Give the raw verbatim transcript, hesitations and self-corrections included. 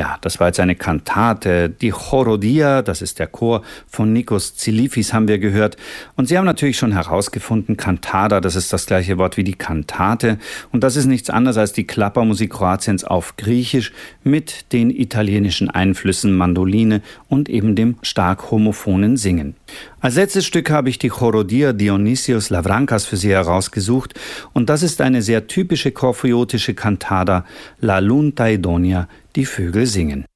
Ja, das war jetzt eine Kantate. Die Chorodia, das ist der Chor von Nikos Tsilifis, haben wir gehört. Und Sie haben natürlich schon herausgefunden, Cantada, das ist das gleiche Wort wie die Kantate. Und das ist nichts anderes als die Klappermusik Kroatiens auf Griechisch mit den italienischen Einflüssen Mandoline und eben dem stark homophonen Singen. Als letztes Stück habe ich die Chorodia Dionysios Lavrankas für Sie herausgesucht. Und das ist eine sehr typische chorphiotische Kantada, La Lunta Idonia, die Vögel singen.